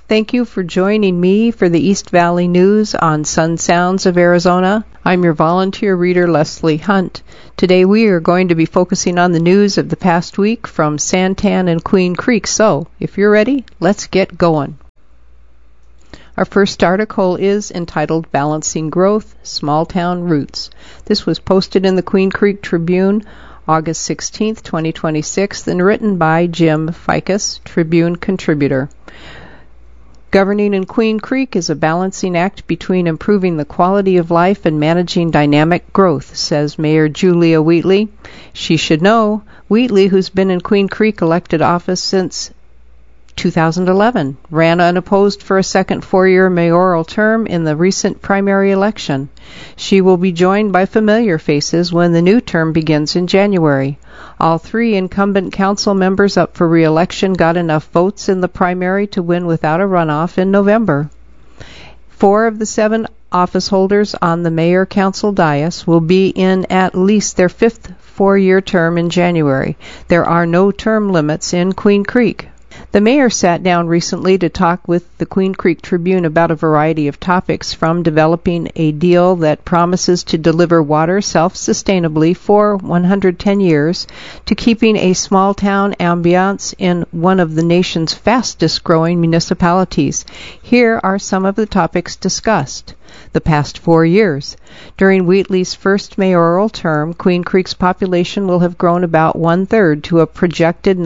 Thank you for joining me for the East Valley News on Sun Sounds of Arizona. I'm your volunteer reader, Leslie Hunt. Today we are going to be focusing on the news of the past week from Santan and Queen Creek. So, if you're ready, let's get going. Our first article is entitled Balancing Growth, Small Town Roots. This was posted in the Queen Creek Tribune August 16, 2026, and written by Jim Ficus, Tribune contributor. Governing in Queen Creek is a balancing act between improving the quality of life and managing dynamic growth, says Mayor Julia Wheatley. She should know. Wheatley, who's been in Queen Creek elected office since 2011, ran unopposed for a second four-year mayoral term in the recent primary election. She will be joined by familiar faces when the new term begins in January. All three incumbent council members up for re-election got enough votes in the primary to win without a runoff in November. 4 of the 7 office holders on the mayor-council dais will be in at least their 5th four-year term in January. There are no term limits in Queen Creek. The mayor sat down recently to talk with the Queen Creek Tribune about a variety of topics, from developing a deal that promises to deliver water self-sustainably for 110 years to keeping a small-town ambiance in one of the nation's fastest-growing municipalities. Here are some of the topics discussed. The past 4 years. During Wheatley's first mayoral term, Queen Creek's population will have grown about 1/3 to a projected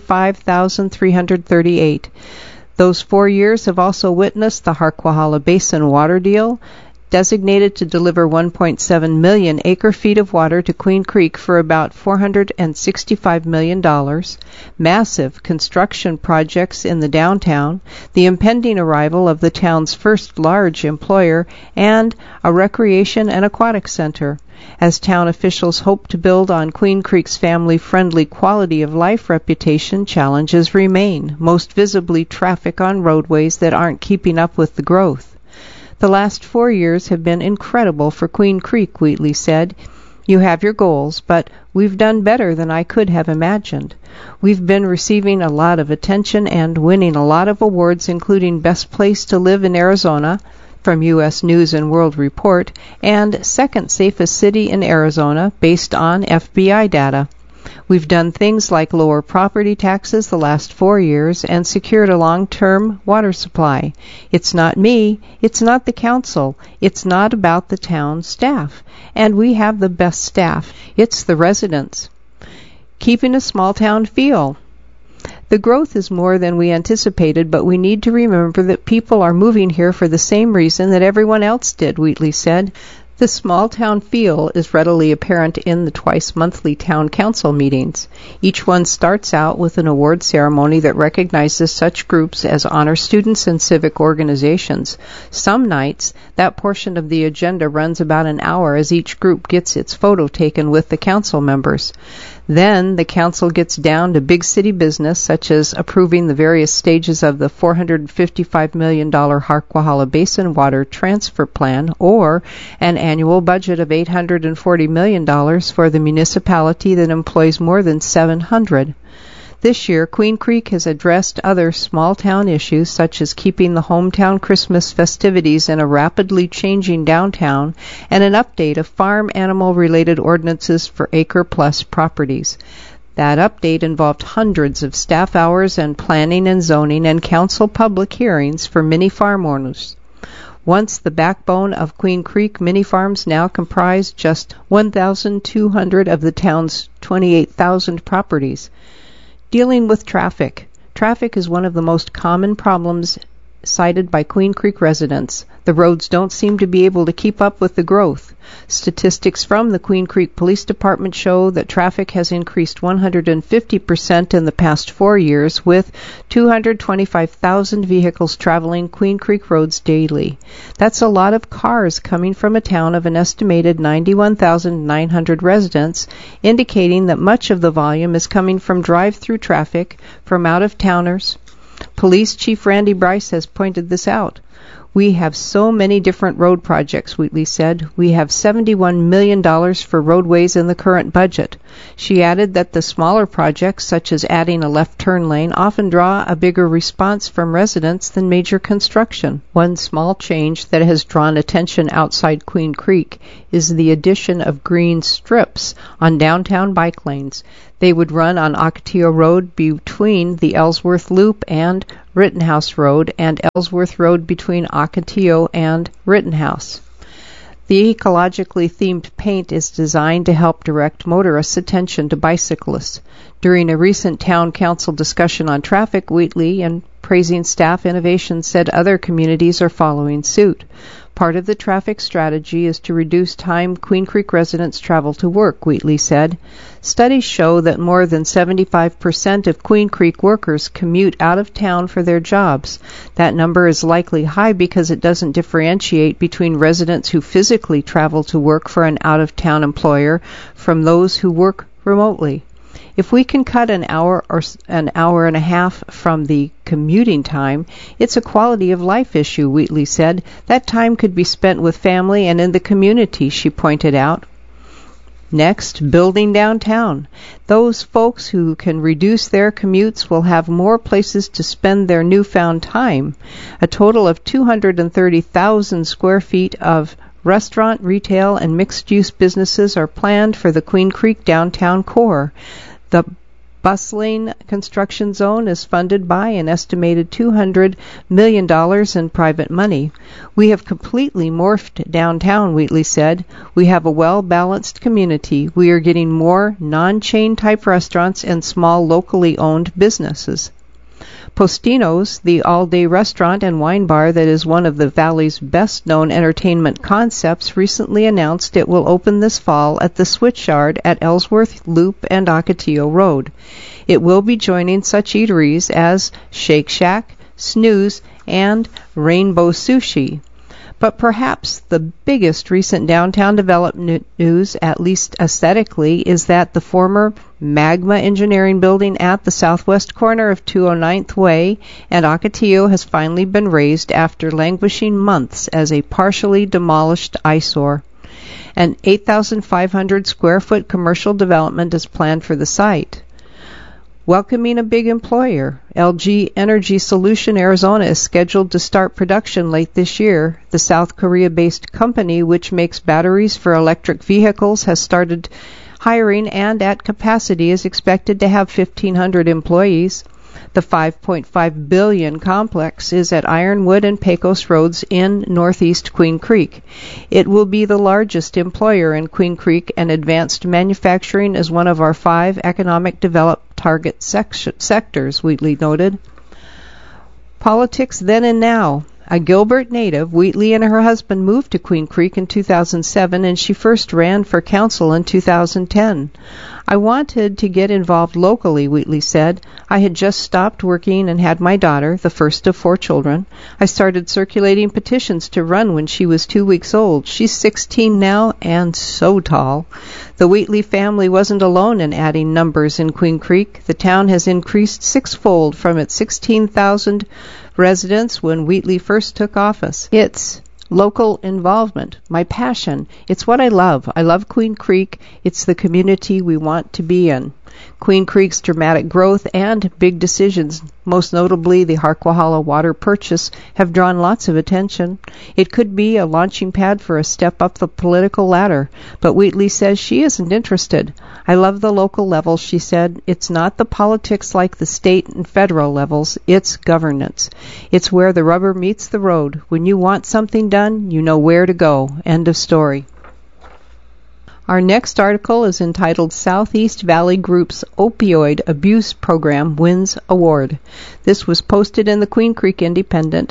95,338. Those 4 years have also witnessed the Harquahala Basin water deal, designated to deliver 1.7 million acre-feet of water to Queen Creek for about $465 million, massive construction projects in the downtown, the impending arrival of the town's first large employer, and a recreation and aquatic center. As town officials hope to build on Queen Creek's family-friendly quality of life reputation, challenges remain, most visibly traffic on roadways that aren't keeping up with the growth. The last 4 years have been incredible for Queen Creek, Wheatley said. You have your goals, but we've done better than I could have imagined. We've been receiving a lot of attention and winning a lot of awards, including Best Place to Live in Arizona from U.S. News and World Report and Second Safest City in Arizona based on FBI data. We've done things like lower property taxes the last 4 years and secured a long-term water supply. It's not me, it's not the council, it's not about the town staff. And we have the best staff. It's the residents. Keeping a small town feel. The growth is more than we anticipated, but we need to remember that people are moving here for the same reason that everyone else did, Wheatley said. The small-town feel is readily apparent in the twice-monthly town council meetings. Each one starts out with an award ceremony that recognizes such groups as honor students and civic organizations. Some nights, that portion of the agenda runs about an hour as each group gets its photo taken with the council members. Then the council gets down to big city business, such as approving the various stages of the $455 million Harquahala Basin Water Transfer Plan, or an annual budget of $840 million for the municipality that employs more than 700. This year, Queen Creek has addressed other small-town issues, such as keeping the hometown Christmas festivities in a rapidly changing downtown, and an update of farm animal-related ordinances for acre-plus properties. That update involved hundreds of staff hours and planning and zoning and council public hearings for many farm owners. Once the backbone of Queen Creek, mini farms now comprise just 1,200 of the town's 28,000 properties. Dealing with traffic. Traffic is one of the most common problems cited by Queen Creek residents. The roads don't seem to be able to keep up with the growth. Statistics from the Queen Creek Police Department show that traffic has increased 150% in the past 4 years, with 225,000 vehicles traveling Queen Creek roads daily. That's a lot of cars coming from a town of an estimated 91,900 residents, indicating that much of the volume is coming from drive-through traffic from out-of-towners. Police Chief Randy Bryce has pointed this out. We have so many different road projects, Wheatley said. We have $71 million for roadways in the current budget. She added that the smaller projects, such as adding a left turn lane, often draw a bigger response from residents than major construction. One small change that has drawn attention outside Queen Creek is the addition of green strips on downtown bike lanes. They would run on Ocotillo Road between the Ellsworth Loop and Rittenhouse Road, and Ellsworth Road between Ocotillo and Rittenhouse. The ecologically themed paint is designed to help direct motorists' attention to bicyclists. During a recent town council discussion on traffic, Wheatley, and praising staff innovation, said other communities are following suit. Part of the traffic strategy is to reduce time Queen Creek residents travel to work, Wheatley said. Studies show that more than 75% of Queen Creek workers commute out of town for their jobs. That number is likely high because it doesn't differentiate between residents who physically travel to work for an out-of-town employer from those who work remotely. If we can cut an hour or an hour and a half from the commuting time, it's a quality of life issue, Wheatley said. That time could be spent with family and in the community, she pointed out. Next, building downtown. Those folks who can reduce their commutes will have more places to spend their newfound time. A total of 230,000 square feet of restaurant, retail, and mixed-use businesses are planned for the Queen Creek downtown core. The bustling construction zone is funded by an estimated $200 million in private money. We have completely morphed downtown, Wheatley said. We have a well-balanced community. We are getting more non-chain type restaurants and small locally owned businesses. Postino's, the all-day restaurant and wine bar that is one of the Valley's best-known entertainment concepts, recently announced it will open this fall at the Switchyard at Ellsworth Loop and Ocotillo Road. It will be joining such eateries as Shake Shack, Snooze, and Rainbow Sushi. But perhaps the biggest recent downtown development news, at least aesthetically, is that the former Magma Engineering building at the southwest corner of 209th Way and Ocotillo has finally been razed after languishing months as a partially demolished eyesore. An 8,500 square foot commercial development is planned for the site. Welcoming a big employer, LG Energy Solution Arizona is scheduled to start production late this year. The South Korea-based company, which makes batteries for electric vehicles, has started hiring and at capacity is expected to have 1,500 employees. The $5.5 billion complex is at Ironwood and Pecos Roads in northeast Queen Creek. It will be the largest employer in Queen Creek, and advanced manufacturing is one of our 5 economic development target sectors, Wheatley noted. Politics then and now. A Gilbert native, Wheatley and her husband moved to Queen Creek in 2007, and she first ran for council in 2010. I wanted to get involved locally, Wheatley said. I had just stopped working and had my daughter, the first of 4 children. I started circulating petitions to run when she was 2 weeks old. She's 16 now and so tall. The Wheatley family wasn't alone in adding numbers in Queen Creek. The town has increased 6-fold from its 16,000 residents when Wheatley first took office. It's local involvement, my passion. It's what I love. I love Queen Creek. It's the community we want to be in. Queen Creek's dramatic growth and big decisions, most notably the Harquahala water purchase, have drawn lots of attention. It could be a launching pad for a step up the political ladder, but Wheatley says she isn't interested. I love the local level, she said. It's not the politics like the state and federal levels. It's governance. It's where the rubber meets the road. When you want something done, you know where to go. End of story. Our next article is entitled Southeast Valley Group's Opioid Abuse Program Wins Award. This was posted in the Queen Creek Independent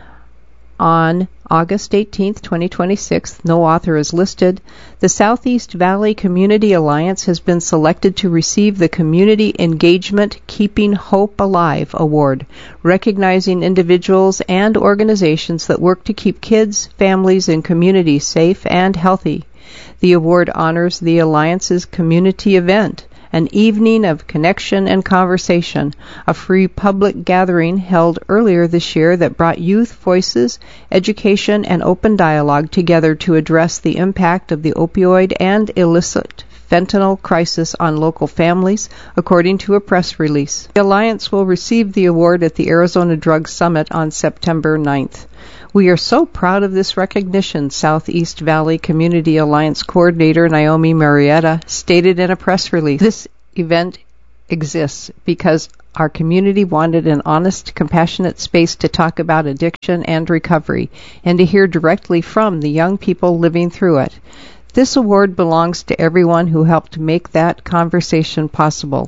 on August 18, 2026. No author is listed. The Southeast Valley Community Alliance has been selected to receive the Community Engagement Keeping Hope Alive Award, recognizing individuals and organizations that work to keep kids, families, and communities safe and healthy. The award honors the Alliance's community event, an evening of connection and conversation, a free public gathering held earlier this year that brought youth voices, education, and open dialogue together to address the impact of the opioid and illicit fentanyl crisis on local families, according to a press release. The Alliance will receive the award at the Arizona Drug Summit on September 9th. We are so proud of this recognition, Southeast Valley Community Alliance Coordinator Naomi Marietta stated in a press release. This event exists because our community wanted an honest, compassionate space to talk about addiction and recovery, and to hear directly from the young people living through it. This award belongs to everyone who helped make that conversation possible.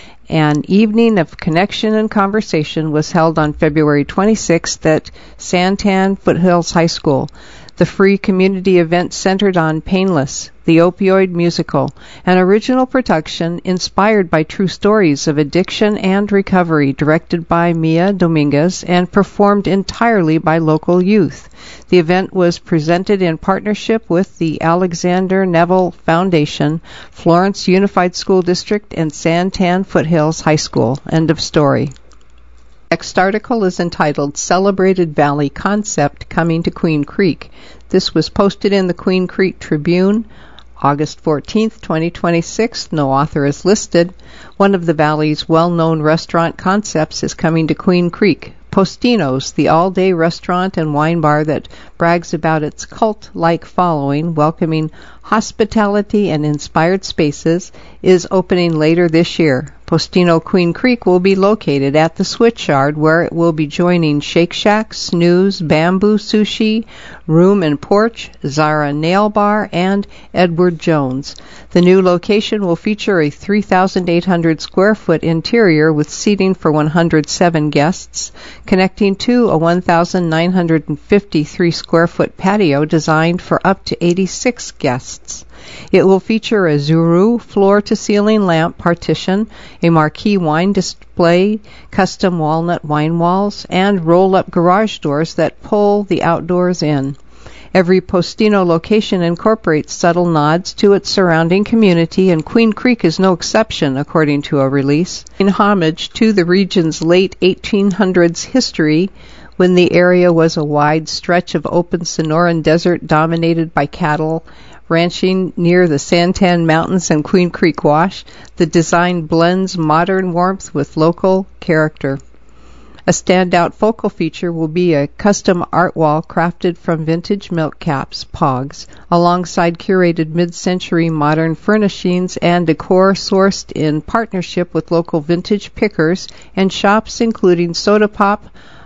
An evening of connection and conversation was held on February 26th at Santan Foothills High School. The free community event centered on Painless, the opioid musical, an original production inspired by true stories of addiction and recovery, directed by Mia Dominguez and performed entirely by local youth. The event was presented in partnership with the Alexander Neville Foundation, Florence Unified School District, and Santan Foothills High School. End of story. Next article is entitled Celebrated Valley Concept Coming to Queen Creek. This was posted in the Queen Creek Tribune, August 14th, 2026. No author is listed. One of the valley's well-known restaurant concepts is coming to Queen Creek. Postino's, the all-day restaurant and wine bar that brags about its cult-like following, welcoming hospitality and inspired spaces, is opening later this year. Postino Queen Creek will be located at the Switchyard, where it will be joining Shake Shack, Snooze, Bamboo Sushi, Room and Porch, Zara Nail Bar, and Edward Jones. The new location will feature a 3,800 square foot interior with seating for 107 guests, connecting to a 1,953 square foot patio designed for up to 86 guests. It will feature a Zuru floor-to-ceiling lamp partition, a marquee wine display, custom walnut wine walls, and roll-up garage doors that pull the outdoors in. Every Postino location incorporates subtle nods to its surrounding community, and Queen Creek is no exception, according to a release. In homage to the region's late 1800s history, when the area was a wide stretch of open Sonoran desert dominated by cattle, ranching near the Santan Mountains and Queen Creek Wash, the design blends modern warmth with local character. A standout focal feature will be a custom art wall crafted from vintage milk caps, pogs, alongside curated mid-century modern furnishings and decor sourced in partnership with local vintage pickers and shops including Soda Pop,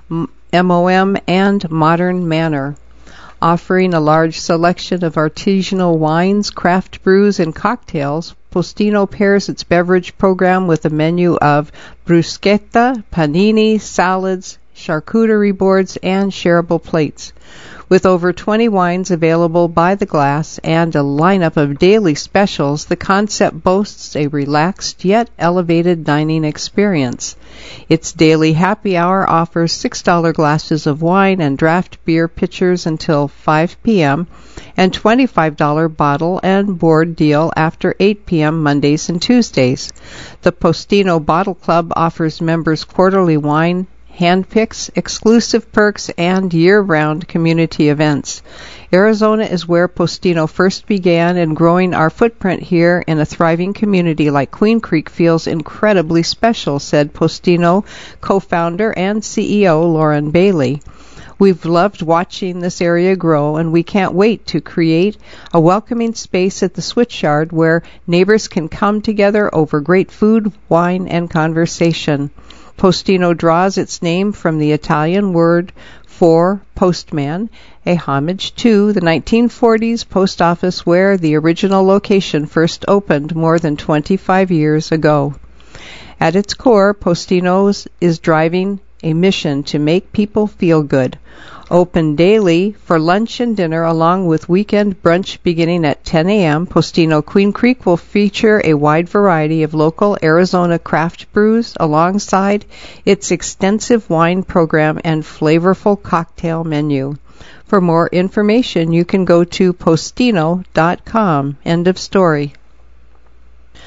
MOM, and Modern Manor. Offering a large selection of artisanal wines, craft brews, and cocktails, Postino pairs its beverage program with a menu of bruschetta, panini, salads, charcuterie boards, and shareable plates. With over 20 wines available by the glass and a lineup of daily specials, the concept boasts a relaxed yet elevated dining experience. Its daily happy hour offers $6 glasses of wine and draft beer pitchers until 5 p.m. and $25 bottle and board deal after 8 p.m. Mondays and Tuesdays. The Postino Bottle Club offers members quarterly wine handpicks, exclusive perks, and year-round community events. Arizona is where Postino first began, and growing our footprint here in a thriving community like Queen Creek feels incredibly special, said Postino co-founder and CEO Lauren Bailey. We've loved watching this area grow, and we can't wait to create a welcoming space at the Switchyard where neighbors can come together over great food, wine, and conversation. Postino draws its name from the Italian word for postman, a homage to the 1940s post office where the original location first opened more than 25 years ago. At its core, Postino's is driving a mission to make people feel good. Open daily for lunch and dinner along with weekend brunch beginning at 10 a.m., Postino Queen Creek will feature a wide variety of local Arizona craft brews alongside its extensive wine program and flavorful cocktail menu. For more information, you can go to postino.com. End of story.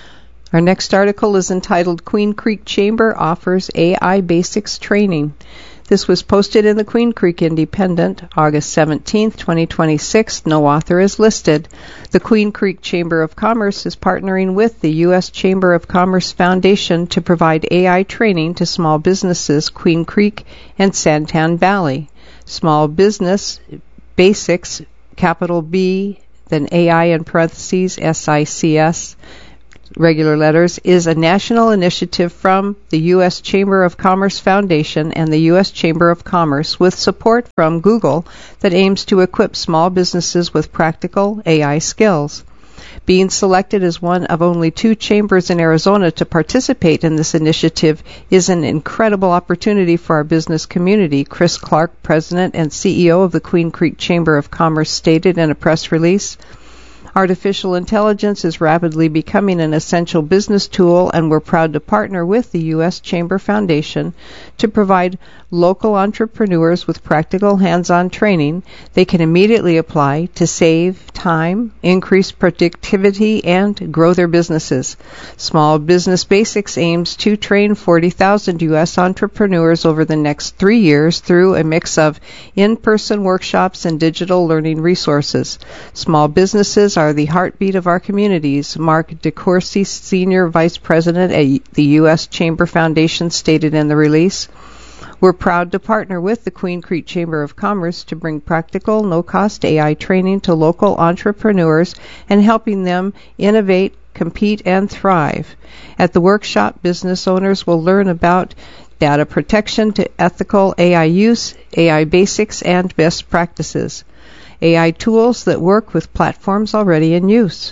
Our next article is entitled Queen Creek Chamber Offers AI Basics Training. This was posted in the Queen Creek Independent, August 17, 2026. No author is listed. The Queen Creek Chamber of Commerce is partnering with the U.S. Chamber of Commerce Foundation to provide AI training to small businesses, Queen Creek and Santan Valley. Small Business Basics, capital B, then AI in parentheses, SICS, regular letters, is a national initiative from the U.S. Chamber of Commerce Foundation and the U.S. Chamber of Commerce with support from Google that aims to equip small businesses with practical AI skills. Being selected as one of only 2 chambers in Arizona to participate in this initiative is an incredible opportunity for our business community, Chris Clark, President and CEO of the Queen Creek Chamber of Commerce, stated in a press release. Artificial intelligence is rapidly becoming an essential business tool, and we're proud to partner with the U.S. Chamber Foundation to provide local entrepreneurs with practical hands-on training they can immediately apply to save time, increase productivity, and grow their businesses. Small Business Basics aims to train 40,000 U.S. entrepreneurs over the next 3 years through a mix of in-person workshops and digital learning resources. Small businesses are the heartbeat of our communities, Mark DeCourcy, Senior Vice President at the U.S. Chamber Foundation, stated in the release. We're proud to partner with the Queen Creek Chamber of Commerce to bring practical, no-cost AI training to local entrepreneurs and helping them innovate, compete, and thrive. At the workshop, business owners will learn about data protection to ethical AI use, AI basics, and best practices. AI tools that work with platforms already in use.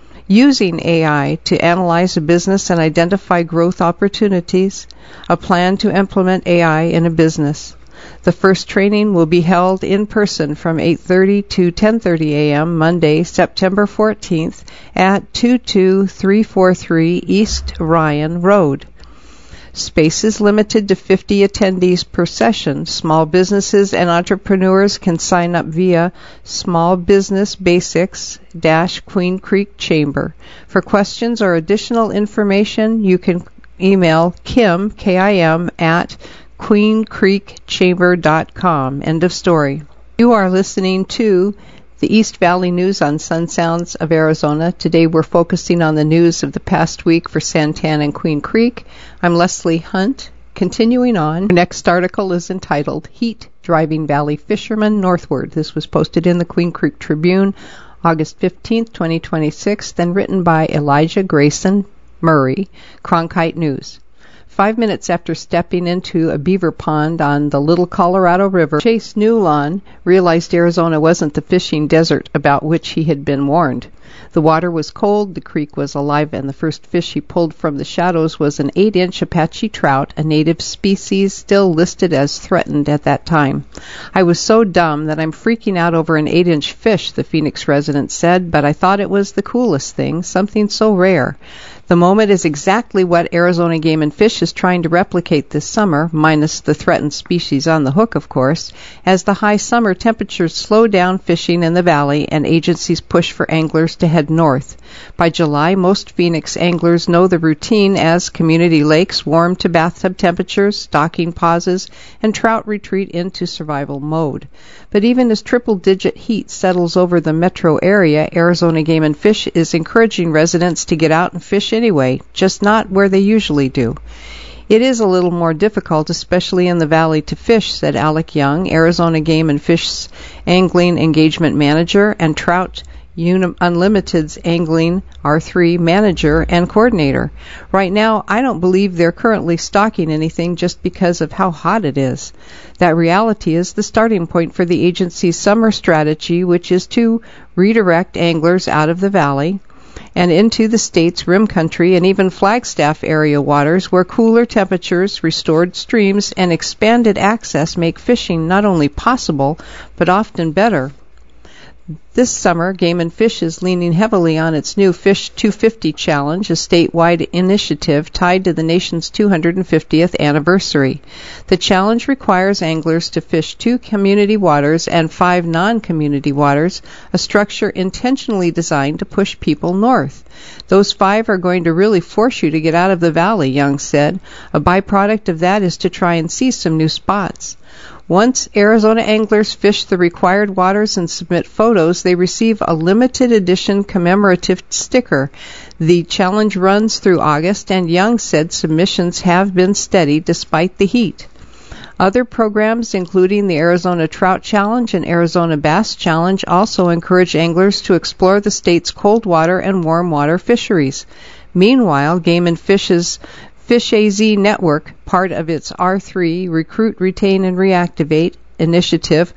Using AI to analyze a business and identify growth opportunities, a plan to implement AI in a business. The first training will be held in person from 8:30 to 10:30 a.m. Monday, September 14th at 22343 East Ryan Road. Space is limited to 50 attendees per session. Small businesses and entrepreneurs can sign up via Small Business Basics-Queen Creek Chamber. For questions or additional information, you can email Kim, K-I-M, at queencreekchamber.com. End of story. You are listening to the East Valley News on Sun Sounds of Arizona. Today we're focusing on the news of the past week for Santan and Queen Creek. I'm Leslie Hunt. Continuing on, our next article is entitled Heat Driving Valley Fishermen Northward. This was posted in the Queen Creek Tribune, August 15th, 2026, then written by Elijah Grayson Murray, Cronkite News. 5 minutes after stepping into a beaver pond on the Little Colorado River, Chase Newlawn realized Arizona wasn't the fishing desert about which he had been warned. The water was cold, the creek was alive, and the first fish he pulled from the shadows was an 8-inch Apache trout, a native species still listed as threatened at that time. I was so dumb that I'm freaking out over an 8-inch fish, the Phoenix resident said, but I thought it was the coolest thing, something so rare. The moment is exactly what Arizona Game and Fish is trying to replicate this summer, minus the threatened species on the hook, of course, as the high summer temperatures slow down fishing in the valley and agencies push for anglers to head north. By July, most Phoenix anglers know the routine as community lakes warm to bathtub temperatures, stocking pauses, and trout retreat into survival mode. But even as triple-digit heat settles over the metro area, Arizona Game and Fish is encouraging residents to get out and fish anyway, just not where they usually do. It is a little more difficult, especially in the valley, to fish, said Alec Young, Arizona Game and Fish's angling engagement manager and Trout Unlimited's angling R3 manager and coordinator. Right now, I don't believe they're currently stocking anything just because of how hot it is. That reality is the starting point for the agency's summer strategy, which is to redirect anglers out of the valley and into the state's rim country and even Flagstaff area waters where cooler temperatures, restored streams, and expanded access make fishing not only possible, but often better. This summer, Game and Fish is leaning heavily on its new Fish 250 Challenge, a statewide initiative tied to the nation's 250th anniversary. The challenge requires anglers to fish 2 community waters and 5 non-community waters, a structure intentionally designed to push people north. Those 5 are going to really force you to get out of the valley, Young said. A byproduct of that is to try and see some new spots. Once Arizona anglers fish the required waters and submit photos, they receive a limited edition commemorative sticker. The challenge runs through August, and Young said submissions have been steady despite the heat. Other programs, including the Arizona Trout Challenge and Arizona Bass Challenge, also encourage anglers to explore the state's cold water and warm water fisheries. Meanwhile, Game and Fish's Fish AZ Network, part of its R3 Recruit, Retain, and Reactivate initiative,